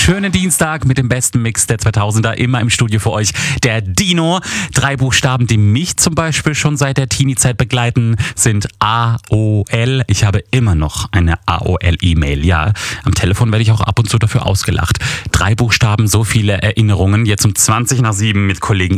schönen Dienstag mit dem besten Mix der 2000er. Immer im Studio für euch der Dino. 3 Buchstaben, die mich zum Beispiel schon seit der Teenie-Zeit begleiten, sind AOL. Ich habe immer noch eine AOL-E-Mail. Ja, am Telefon werde ich auch ab und zu dafür ausgelacht. 3 Buchstaben, so viele Erinnerungen. Jetzt um 7:20 mit Kollegen